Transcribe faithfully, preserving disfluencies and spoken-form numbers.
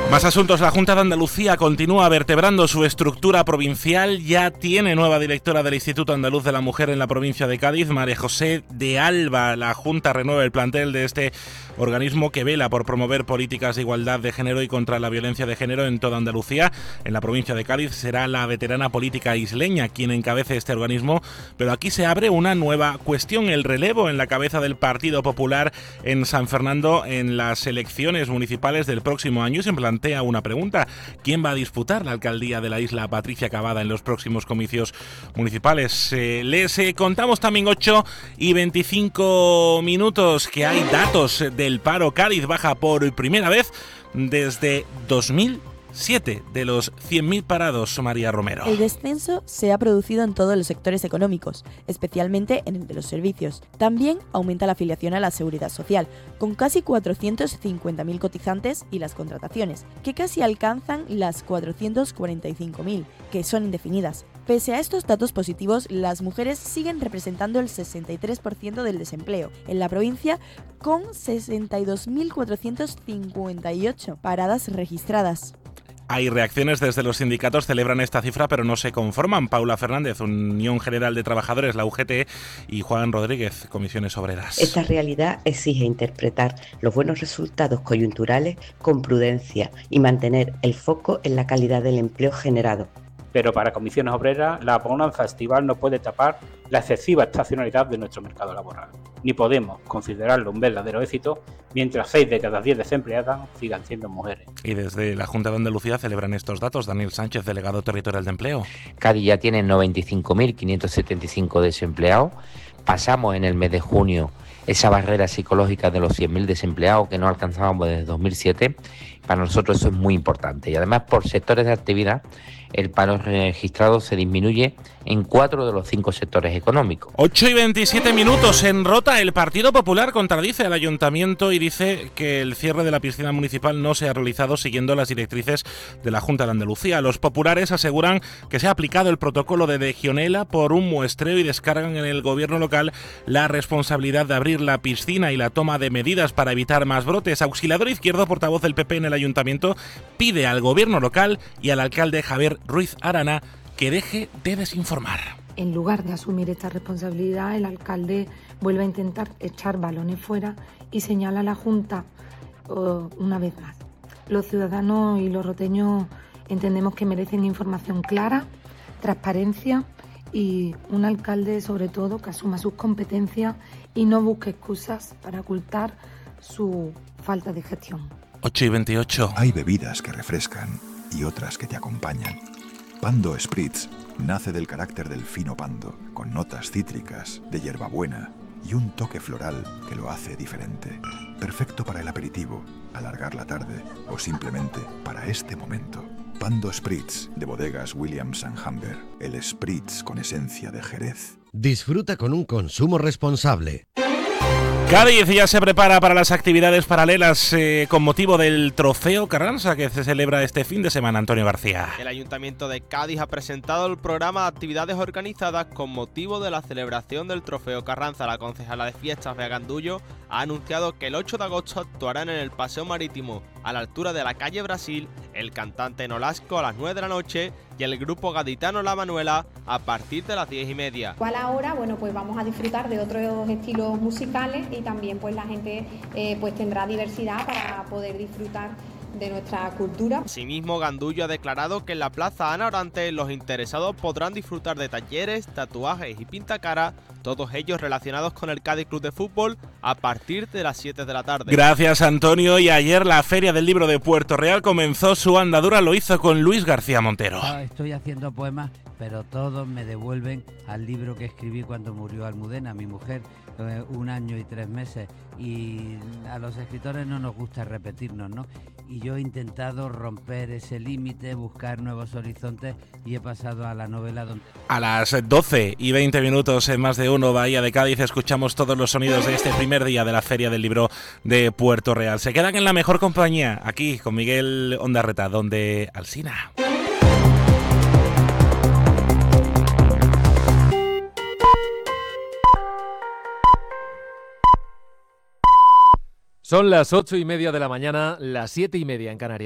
Más asuntos. La Junta de Andalucía continúa vertebrando su estructura provincial. Ya tiene nueva directora del Instituto Andaluz de la Mujer en la provincia de Cádiz, María José de Alba. La Junta renueva el plantel de este organismo que vela por promover políticas de igualdad de género y contra la violencia de género en toda Andalucía. En la provincia de Cádiz será la veterana política isleña quien encabece este organismo, pero aquí se abre una nueva cuestión: el relevo en la cabeza del Partido Popular en San Fernando en las elecciones municipales del próximo año. Se plantea una pregunta: ¿quién va a disputar la alcaldía de la isla Patricia Cavada en los próximos comicios municipales? Eh, les eh, contamos también ocho y veinticinco minutos que hay datos del paro. Cádiz baja por primera vez desde dos mil siete de los cien mil parados, María Romero. El descenso se ha producido en todos los sectores económicos, especialmente en el de los servicios. También aumenta la afiliación a la Seguridad Social, con casi cuatrocientos cincuenta mil cotizantes, y las contrataciones, que casi alcanzan las cuatrocientos cuarenta y cinco mil, que son indefinidas. Pese a estos datos positivos, las mujeres siguen representando el sesenta y tres por ciento del desempleo en la provincia, con sesenta y dos mil cuatrocientos cincuenta y ocho paradas registradas. Hay reacciones desde los sindicatos, celebran esta cifra, pero no se conforman. Paula Fernández, Unión General de Trabajadores, la U G T, y Juan Rodríguez, Comisiones Obreras. Esta realidad exige interpretar los buenos resultados coyunturales con prudencia y mantener el foco en la calidad del empleo generado. Pero para Comisiones Obreras, la bonanza estival no puede tapar la excesiva estacionalidad de nuestro mercado laboral. Ni podemos considerarlo un verdadero éxito mientras seis de cada diez desempleadas sigan siendo mujeres. Y desde la Junta de Andalucía celebran estos datos. Daniel Sánchez, delegado territorial de empleo. Cádiz ya tiene noventa y cinco mil quinientos setenta y cinco desempleados. Pasamos en el mes de junio esa barrera psicológica de los cien mil desempleados que no alcanzábamos desde dos mil siete. Para nosotros eso es muy importante. Y además, por sectores de actividad, el paro registrado se disminuye en cuatro de los cinco sectores económicos. ocho y veintisiete minutos. En Rota, el Partido Popular contradice al Ayuntamiento y dice que el cierre de la piscina municipal no se ha realizado siguiendo las directrices de la Junta de Andalucía. Los populares aseguran que se ha aplicado el protocolo de Legionela por un muestreo y descargan en el gobierno local la responsabilidad de abrir la piscina y la toma de medidas para evitar más brotes. Auxiliador Izquierdo, portavoz del P P en el Ayuntamiento, pide al gobierno local y al alcalde Javier Ruiz Arana que deje de desinformar. En lugar de asumir esta responsabilidad, el alcalde vuelve a intentar echar balones fuera y señala a la Junta uh, una vez más. Los ciudadanos y los roteños entendemos que merecen información clara, transparencia y un alcalde, sobre todo, que asuma sus competencias y no busque excusas para ocultar su falta de gestión. ocho y veintiocho. Hay bebidas que refrescan y otras que te acompañan. Pando Spritz nace del carácter del fino pando, con notas cítricas, de hierbabuena y un toque floral que lo hace diferente. Perfecto para el aperitivo, alargar la tarde o simplemente para este momento. Pando Spritz, de bodegas Williams and Humber, el Spritz con esencia de Jerez. Disfruta con un consumo responsable. Cádiz ya se prepara para las actividades paralelas eh, con motivo del Trofeo Carranza que se celebra este fin de semana. Antonio García. El Ayuntamiento de Cádiz ha presentado el programa de actividades organizadas con motivo de la celebración del Trofeo Carranza. La concejala de fiestas, Bea Gandullo, ha anunciado que el ocho de agosto actuarán en el Paseo Marítimo a la altura de la calle Brasil el cantante Nolasco a las nueve de la noche y el grupo gaditano La Manuela a partir de las diez y media. ¿Cuál ahora? Bueno, pues vamos a disfrutar de otros estilos musicales y también pues la gente eh, pues tendrá diversidad para poder disfrutar de nuestra cultura. Asimismo, Gandullo ha declarado que en la Plaza Ana Orantes los interesados podrán disfrutar de talleres, tatuajes y pintacaras, todos ellos relacionados con el Cádiz Club de Fútbol, a partir de las siete de la tarde. Gracias, Antonio. Y ayer la Feria del Libro de Puerto Real comenzó su andadura, lo hizo con Luis García Montero. Ah, estoy haciendo poemas, pero todos me devuelven al libro que escribí cuando murió Almudena, mi mujer, eh, un año y tres meses. Y a los escritores no nos gusta repetirnos, ¿no? Y yo he intentado romper ese límite, buscar nuevos horizontes y he pasado a la novela donde... A las doce y veinte minutos en Más de Uno, Bahía de Cádiz, escuchamos todos los sonidos de este primer día de la Feria del Libro de Puerto Real. Se quedan en la mejor compañía, aquí con Miguel Ondarreta, donde Alsina. Son las ocho y media de la mañana, las siete y media en Canarias.